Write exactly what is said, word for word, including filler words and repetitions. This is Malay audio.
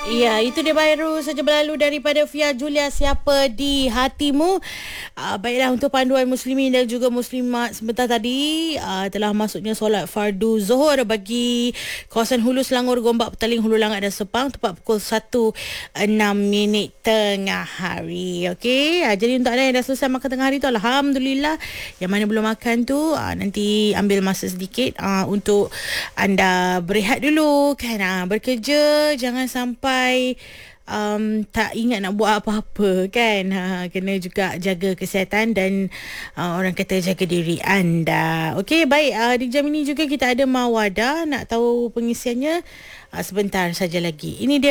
Ya, itu dia baru saja berlalu daripada Fia Julia, Siapa di Hatimu. Uh, baiklah, untuk panduan muslimin dan juga muslimat sebentar tadi, uh, telah masuknya solat fardu Zuhur bagi kawasan Hulu Selangor, Gombak, Petaling, Hulu Langat dan Sepang tepat pukul satu enam minit tengah hari. Okey, uh, jadi untuk anda yang dah selesai makan tengah hari tu, alhamdulillah. Yang mana belum makan tu, uh, nanti ambil masa sedikit uh, untuk anda berehat dulu kan. Uh, bekerja jangan sampai Um, tak ingat nak buat apa-apa kan. Ha, kena juga jaga kesihatan dan uh, orang kata jaga diri anda. Okey, baik, uh, di jam ini juga kita ada Mawada. Nak tahu pengisiannya? Uh, sebentar saja lagi. Ini dia